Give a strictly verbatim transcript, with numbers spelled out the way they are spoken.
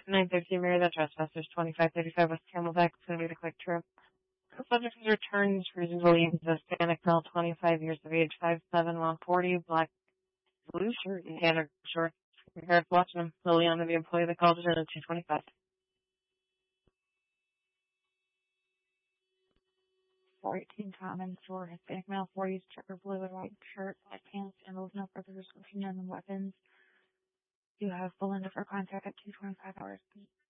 nine thirteen Mary, the trespassers, twenty-five thirty-five West Camelback, City to Quick Trip. The subject has returned, reason Williams, Hispanic male, twenty-five years of age, five seven, one forty, black, blue shirt, and tanner shorts. Harris watching him. Liliana, the employee that called it in at two twenty-five. four eighteen Common Store, Hispanic male, forties, checker blue and white shirt, black pants, and there was no further description on the weapons. You have Belinda for contact at two twenty-five hours.